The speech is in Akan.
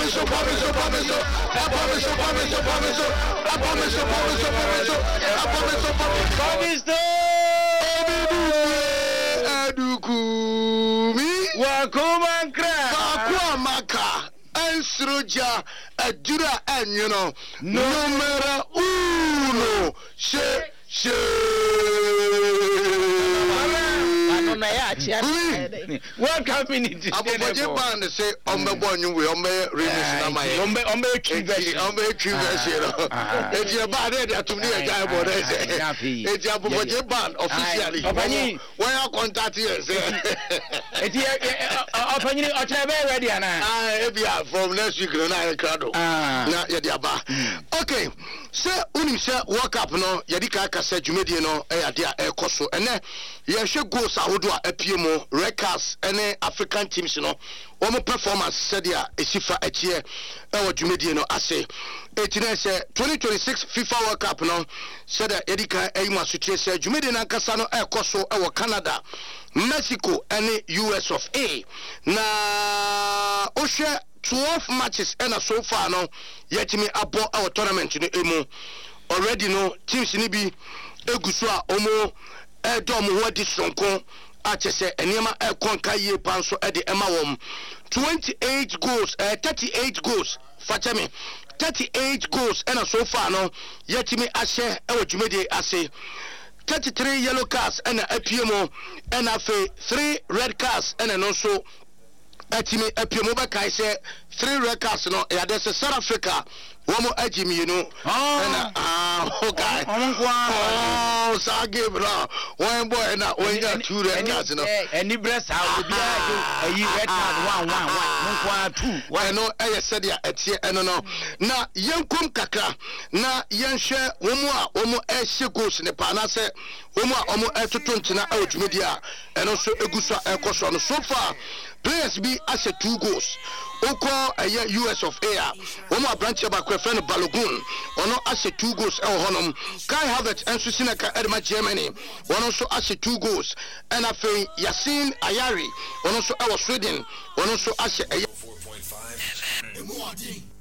Ensroja adura anyuno numero 1 she welcome minute aboje band say omebo anyu ombe remix na my ombe twi version eji ba de atumni e jai bo de eji aboje band officially when you contact you say eji opanyini o try be ready ana ebia from next week na e krado na ye dia ba okay say unim say world cup no ye di ka kasa dwumedie no e ade a e koso ene ye hwe goals ahodo a apie mo records ene African teams no omo performance said ya esifa achie e wo dwumedie no ase etine say 2026 FIFA World Cup no said ye di ka e mu asotwe say dwumedie na kasa no e koso e wo Canada, Mexico ene US of A na ohwe 12 matches and so far no yet me abo our tournament no emu already no teams ni bi eguso a omo edom ho di sonko a chese enema e konka ye panso e de ema wom 28 goals 38 goals fache me 38 goals and so far no yet me ahye e wodwumede ase 33 yellow cards and apiemo and afa 3 red cards and no so atimi apiemo ba kai say 3 records no ya de South Africa womo ajimi no na okay sa game no one boy na when ya 2 records no any breast how be ayi red card 1 kwa 2 why no e said ya etie eno no na yenkum kakra na yenhwe womo e hye goals ne pa na se womo a omo etoto ntina awdwumedi a eno so eguso ekoso no so far players be as 2 goals oko US of A womo abranche ba kwa friend Balogun ono as 2 goals e honom Kai Havertz enso sinaka Edma Germany ono so as 2 goals and afi Yasin Ayari ono so e Sweden ono so as 4.5